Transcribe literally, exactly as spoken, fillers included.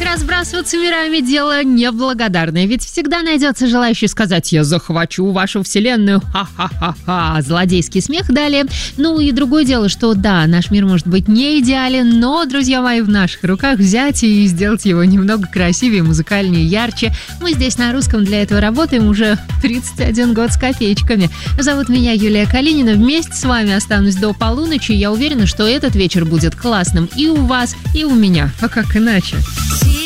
разбрасываться мирами дело неблагодарное, ведь всегда найдется желающий сказать: «Я захвачу вашу вселенную, ха-ха-ха-ха», злодейский смех далее. Ну и другое дело, что да, наш мир может быть не идеален, но, друзья мои, в наших руках взять и сделать его немного красивее, музыкальнее, ярче. Мы здесь на русском для этого работаем уже тридцать один год с копеечками. Зовут меня Юлия Калинина, вместе с вами останусь до полуночи. Я уверена, что этот вечер будет классным и у вас, и у меня. А как иначе?